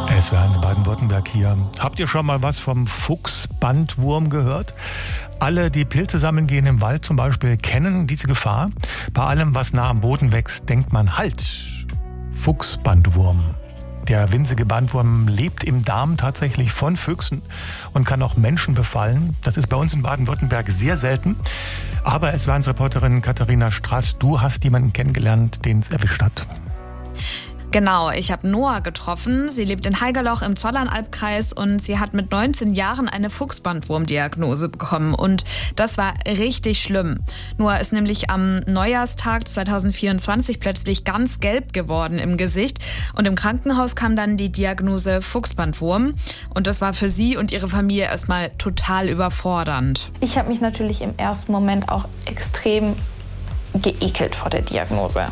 SWR1 Baden-Württemberg hier. Habt ihr schon mal was vom Fuchsbandwurm gehört? Alle, die Pilze sammeln gehen im Wald zum Beispiel, kennen diese Gefahr. Bei allem, was nah am Boden wächst, denkt man halt. Fuchsbandwurm. Der winzige Bandwurm lebt im Darm tatsächlich von Füchsen und kann auch Menschen befallen. Das ist bei uns in Baden-Württemberg sehr selten. Aber SWR1-Reporterin Katharina Straß, du hast jemanden kennengelernt, den es erwischt hat. Genau, ich habe Noah getroffen. Sie lebt in Haigerloch im Zollernalbkreis und sie hat mit 19 Jahren eine Fuchsbandwurm-Diagnose bekommen. Und das war richtig schlimm. Noah ist nämlich am Neujahrstag 2024 plötzlich ganz gelb geworden im Gesicht. Und im Krankenhaus kam dann die Diagnose Fuchsbandwurm. Und das war für sie und ihre Familie erstmal total überfordernd. Ich habe mich natürlich im ersten Moment auch extrem geekelt vor der Diagnose.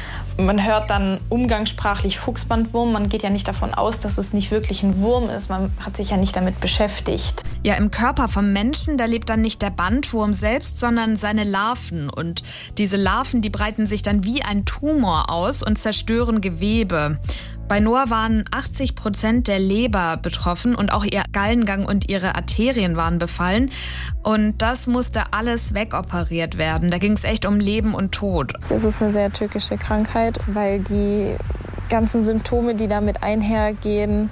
Man hört dann umgangssprachlich Fuchsbandwurm. Man geht ja nicht davon aus, dass es nicht wirklich ein Wurm ist. Man hat sich ja nicht damit beschäftigt. Ja, im Körper vom Menschen, da lebt dann nicht der Bandwurm selbst, sondern seine Larven. Und diese Larven, die breiten sich dann wie ein Tumor aus und zerstören Gewebe. Bei Noah waren 80% der Leber betroffen und auch ihr Gallengang und ihre Arterien waren befallen. Und das musste alles wegoperiert werden. Da ging es echt um Leben und Tod. Das ist eine sehr tückische Krankheit, weil die ganzen Symptome, die damit einhergehen,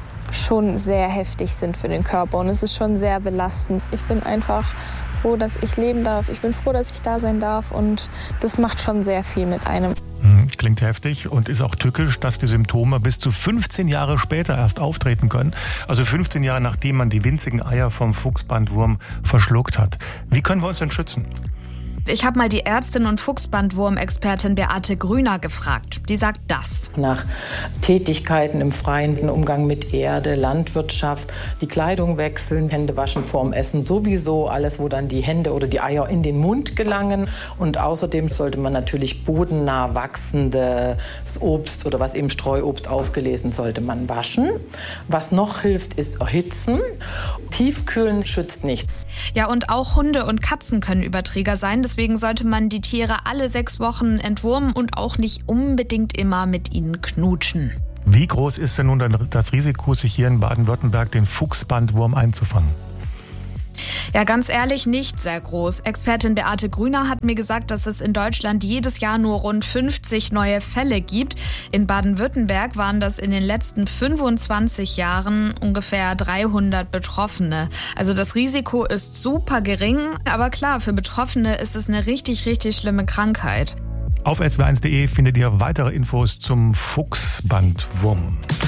schon sehr heftig sind für den Körper. Und es ist schon sehr belastend. Ich bin einfach froh, dass ich leben darf. Ich bin froh, dass ich da sein darf. Und das macht schon sehr viel mit einem. Klingt heftig und ist auch tückisch, dass die Symptome bis zu 15 Jahre später erst auftreten können. Also 15 Jahre nachdem man die winzigen Eier vom Fuchsbandwurm verschluckt hat. Wie können wir uns denn schützen? Ich habe mal die Ärztin und Fuchsbandwurm-Expertin Beate Grüner gefragt. Die sagt das. Nach Tätigkeiten im Freien, im Umgang mit Erde, Landwirtschaft, die Kleidung wechseln, Hände waschen vorm Essen sowieso, alles, wo dann die Hände oder die Eier in den Mund gelangen. Und außerdem sollte man natürlich bodennah wachsendes Obst oder was eben Streuobst aufgelesen, sollte man waschen. Was noch hilft, ist erhitzen. Tiefkühlen schützt nicht. Ja, und auch Hunde und Katzen können Überträger sein. Deswegen sollte man die Tiere alle 6 Wochen entwurmen und auch nicht unbedingt immer mit ihnen knutschen. Wie groß ist denn nun das Risiko, sich hier in Baden-Württemberg den Fuchsbandwurm einzufangen? Ja, ganz ehrlich, nicht sehr groß. Expertin Beate Grüner hat mir gesagt, dass es in Deutschland jedes Jahr nur rund 50 neue Fälle gibt. In Baden-Württemberg waren das in den letzten 25 Jahren ungefähr 300 Betroffene. Also das Risiko ist super gering, aber klar, für Betroffene ist es eine richtig, richtig schlimme Krankheit. Auf swr1.de findet ihr weitere Infos zum Fuchsbandwurm.